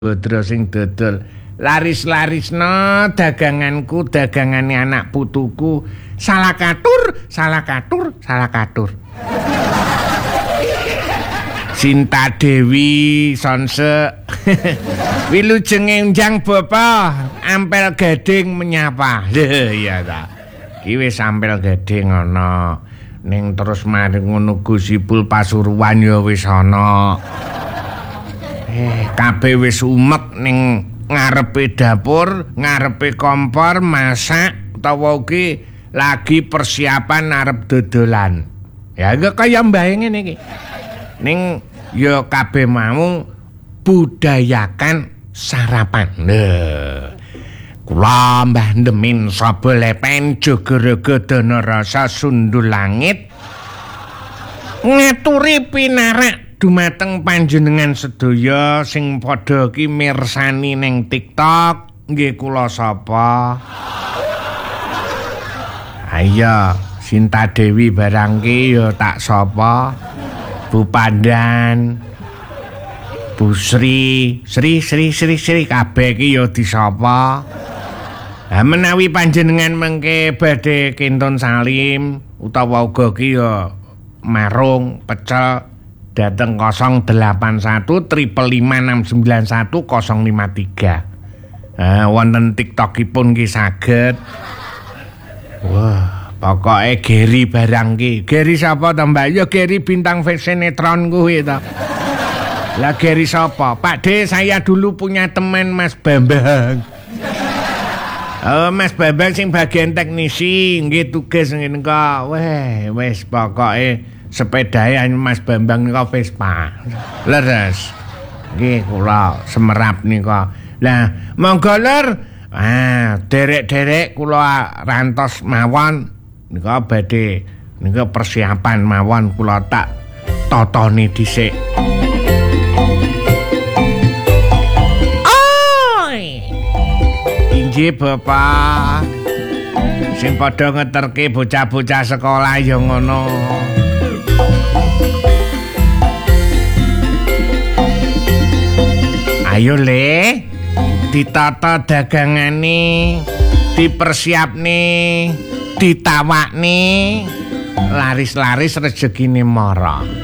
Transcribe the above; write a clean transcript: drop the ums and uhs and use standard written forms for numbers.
Bodro sing dodol laris-larisno daganganku dagangane anak putuku salah katur Sinta Dewi Sonse wilujenge unjang bapa ampel gading menyapa iya ta iki wis ampel gading ana ning terus mari ngono Gusipul Pasuruan ya wis ana kabeh wis umek ning ngarepe dapur, ngarepe kompor, masak utawa ugi lagi persiapan arep dodolan. Ya kaya mbae ngene iki. Ning ya kabeh mau budayakan sarapan. Kula Mbah Ndemin Saba Lepen Jogorega Dana Rasa Sundul Langit ngaturi pinarak dumateng panjenengan sedaya sing padha ki mirsani ning TikTok. Nggih kula sapa? Ayo Sinta Dewi barang ki ya tak sapa? Bu Pandan, Bu Sri kabeh ki ya disapa? Lah menawi panjenengan mengke badhe kinton salim utawa uga ki ya marung pecel dateng 081 555 691 053. Wonten TikTokipun ki saged. Wah, pokoke Geri barang ki. Geri sapa to, Mbak? Ya Geri bintang sinetron kuwi to. Lah Geri sapa? Pak De, saya dulu punya teman Mas Bambang. Oh, Mas Bambang sing bagian teknisi, nggih tugas ngene kok. Wis pokoke sepedae Mas Bambang nika Vespa. Leres. Nggih kula semerap nika. Lah monggo Lur. Derek-derek kula rantos mawon nika badhe nika persiapan mawon kula tak totoni dhisik. Oi. Inggih Bapak. Sing padha ngeterke bocah-bocah sekolah ya ngono. Ayo Le, ditata dagangane, dipersiapne, ditawakne, laris-laris rezekine mara.